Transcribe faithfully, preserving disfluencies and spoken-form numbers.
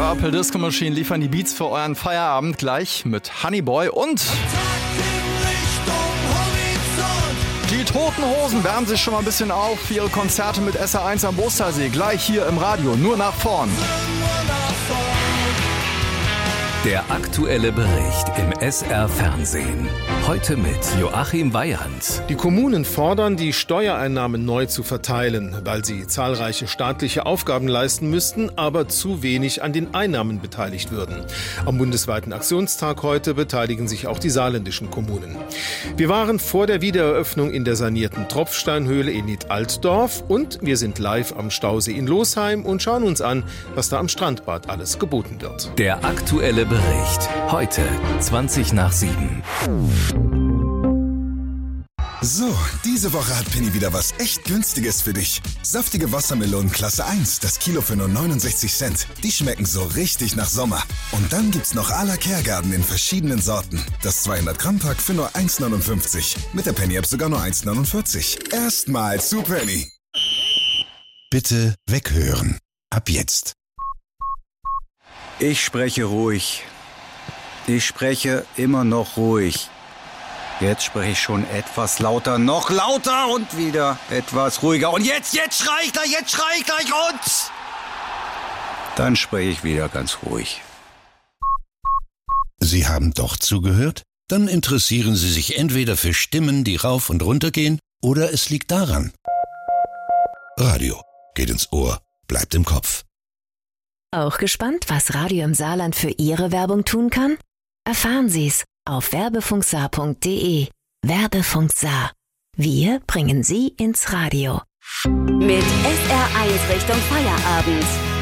Purple Disco Machine liefern die Beats für euren Feierabend gleich mit Honeyboy und die Toten Hosen wärmen sich schon mal ein bisschen auf für ihre Konzerte mit S R eins am Ostersee. Gleich hier im Radio, nur nach vorn. Der aktuelle Bericht im S R-Fernsehen. Heute mit Joachim Weyand. Die Kommunen fordern, die Steuereinnahmen neu zu verteilen, weil sie zahlreiche staatliche Aufgaben leisten müssten, aber zu wenig an den Einnahmen beteiligt würden. Am bundesweiten Aktionstag heute beteiligen sich auch die saarländischen Kommunen. Wir waren vor der Wiedereröffnung in der sanierten Tropfsteinhöhle in Nied-Altdorf und wir sind live am Stausee in Losheim und schauen uns an, was da am Strandbad alles geboten wird. Der aktuelle Bericht. Heute zwanzig nach sieben. So, diese Woche hat Penny wieder was echt Günstiges für dich. Saftige Wassermelonen Klasse eins, das Kilo für nur neunundsechzig Cent. Die schmecken so richtig nach Sommer. Und dann gibt's noch à la Kergarten in verschiedenen Sorten. Das zweihundert Gramm Pack für nur eins neunundfünfzig. Mit der Penny-App sogar nur eins neunundvierzig. Erstmal zu Penny. Bitte weghören. Ab jetzt. Ich spreche ruhig. Ich spreche immer noch ruhig. Jetzt spreche ich schon etwas lauter, noch lauter und wieder etwas ruhiger. Und jetzt, jetzt schrei ich gleich, jetzt schrei ich gleich und... Dann spreche ich wieder ganz ruhig. Sie haben doch zugehört? Dann interessieren Sie sich entweder für Stimmen, die rauf und runter gehen, oder es liegt daran. Radio geht ins Ohr, bleibt im Kopf. Auch gespannt, was Radio im Saarland für Ihre Werbung tun kann? Erfahren Sie's auf werbefunksaar punkt de. Werbefunk Saar. Wir bringen Sie ins Radio. Mit S R eins Richtung Feierabend.